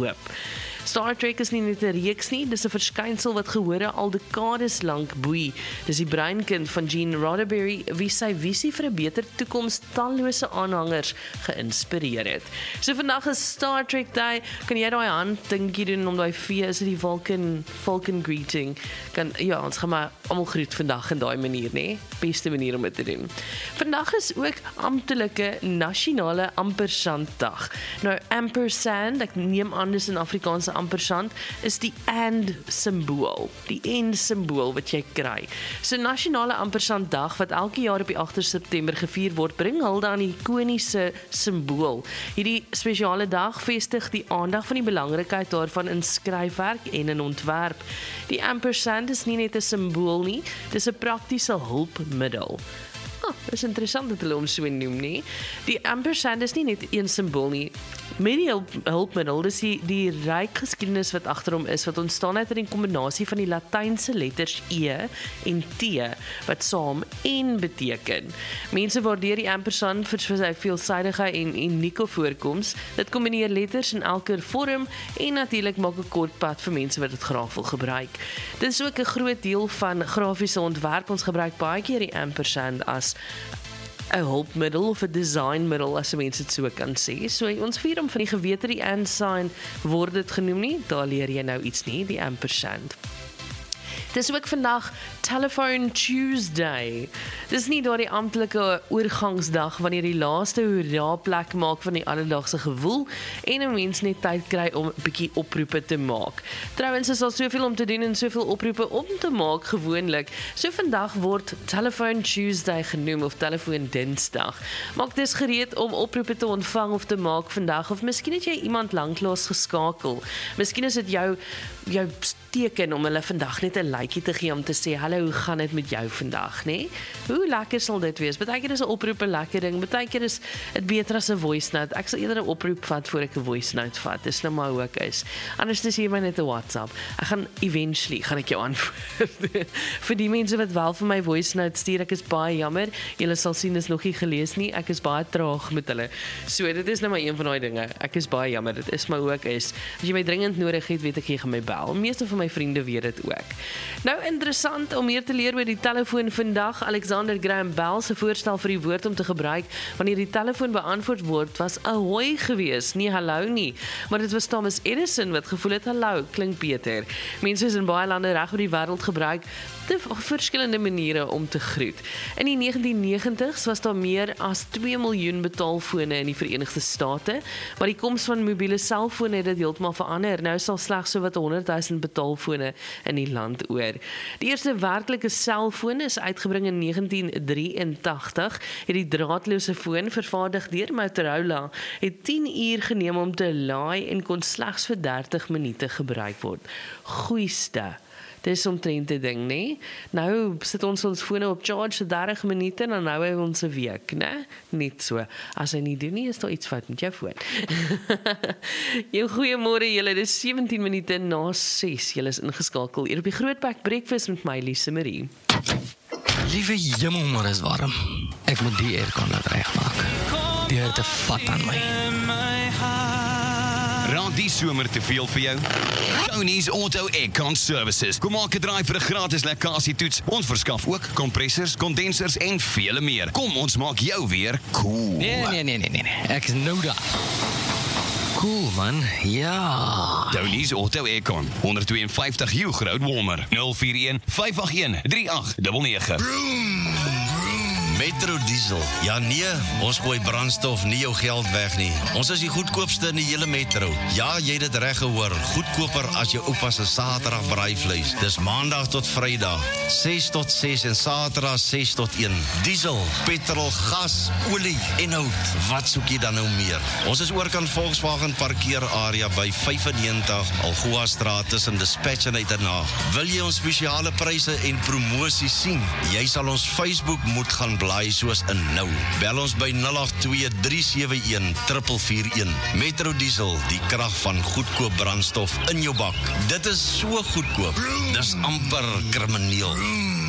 hoop. Star Trek is nie net 'n reeks nie, dis 'n verskynsel wat gehore al dekades lank boei. Dis die breinkind van Gene Roddenberry, wie sy visie vir 'n beter toekoms tallose aanhangers geïnspireer het. So vandag is Star Trek Day, kan jy daai handdinkie doen om daai V, is dit die Vulcan greeting, ons gaan maar almal groet vandag in daai manier, né? Beste manier om dit te doen. Vandag is ook amptelike nasionale ampersanddag. Nou ampersand, ek neem aan dis in Afrikaanse ampersand, is die and-simbool, die en-simbool wat jy kry. So nasionale ampersanddag wat elke jaar op die 8 September gevier word, bring hulde aan die ikoniese simbool. Hierdie spesiale dag vestig die aandag van die belangrikheid daarvan in skryfwerk en in ontwerp. Die ampersand is nie net 'n simbool nie, dis 'n praktiese hulpmiddel. Is interessant dat hulle hom so noem, nie? Die ampersand is nie net een simbool nie. Met die hulpmiddel, dis die ryk geskiedenis wat agter hom is, wat ontstaan uit 'n kombinasie van die Latynse letters E en T, wat saam en beteken. Mense waardeer die ampersand vir sy veelsidige en unieke voorkoms. Dit kombineer letters in elke vorm en natuurlik maak 'n kort pad vir mense wat dit graag wil gebruik. Dit is ook 'n groot deel van grafiese ontwerp. Ons gebruik baie keer die ampersand as 'n hulpmiddel of 'n designmiddel, as mense dit so kan sê. So ons vier om van die gewete die and-sign word dit genoem nie, daar leer jy nou iets nie, die ampersand. Dis ook vandag Telephone Tuesday. Dis nie daar die amptelike oorgangsdag wanneer die laaste hoera plek maak van die alledaagse gewoel en 'n mens net tyd kry om 'n bietjie oproepe te maak. Trouwens is daar soveel om te doen en soveel oproepe om te maak gewoonlik. So vandag word Telephone Tuesday genoem of Telefoon Dinsdag. Maak dus gereed om oproepe te ontvang of te maak vandag, of miskien het jy iemand lanklaas geskakel. Miskien is dit jou teken om hulle vandag net 'n likeie te gee om te sê, hallo, hoe gaan dit met jou vandag, nê? Hoe lekker sal dit wees? Partykeer is 'n oproep 'n lekker ding, partykeer is dit beter as 'n voice note. Ek sal eerder 'n oproep vat voor ek 'n voice note vat. Dis nou maar hoe ek is. Anders is hier maar net 'n WhatsApp. Ek gaan eventually ek jou antwoord. Vir die mense wat wel vir my voice note stuur, ek is baie jammer. Julle sal sien is nog nie gelees nie. Ek is baie traag met hulle. So dit is nou maar een van daai dinge. Ek is baie jammer. Dit is maar hoe ek is. As jy my dringend nodig het, weet ek jy gaan my bel. Meeste van my vriende weet dit ook. Nou interessant om meer te leer oor die telefoon vandag. Alexander Graham Bell se voorstel vir die woord om te gebruik wanneer die telefoon beantwoord word was ahoy gewees, nie hallo nie. Maar dit was Thomas Edison wat gevoel het hallo klink beter. Mense is in baie lande reg oor die wêreld gebruik verskillende maniere om te groet. In die 1990s was daar meer as 2 miljoen betaalfone in die Verenigde State, maar die koms van mobiele selfone het dit heeltemal verander. Nou is daar slegs so wat 100,000 betaalfone in die land oor. Die eerste werklike selfoon is uitgebring in 1983. Die draadloose foon, vervaardig deur Motorola, het 10 uur geneem om te laai en kon slegs vir 30 minute gebruik word. Goeieste. Dis omtrent 'n ding, nee. Nou sit ons fone op charge vir 30 minute en dan hou hy ons 'n week, né? Net so. As hy nie doen nie, is daar iets fout met jou foon. Jou goeiemôre julle, dis 17 minute na 6. Julle is ingeskakel hier op die Grootpak Breakfast met my Lise Marie. Liewe jemmel, maar is warm. Ek moet die aircon regmaak. Die het 'n vat aan my. Raak die somer te veel vir jou? Tony's Auto Aircon Services. Kom maak 'n draai vir 'n gratis lekkasietoets. Ons verskaf ook kompressors, kondensers en vele meer. Kom, ons maak jou weer cool. Nee. Ek is nou daar. Cool man, ja. Tony's Auto Aircon, 152 Hugh Road Walmer, 041 581 3899. Metro Diesel. Ja nee, ons gooi brandstof nie jou geld weg nie. Ons is die goedkoopste in die hele metro. Ja, jy het dit reg gehoor. Goedkoper as jou oupa se Saterdag braaivleis. Dis Maandag tot Vrydag, 6 tot 6 en Saterdag 6 tot 1. Diesel, petrol, gas, olie en hout. Wat soek jy dan nou meer? Ons is oorkant Volkswagen parkeerarea by 95 Algoa Straat tussen Dispatch en Uitenaag. Wil jy ons spesiale pryse en promosies sien? Jy sal ons Facebook moet gaan blaai soos in nou. Bel ons by 082-371-441. Metro Diesel, die krag van goedkoop brandstof in jou bak. Dit is so goedkoop. Dis amper krimineel.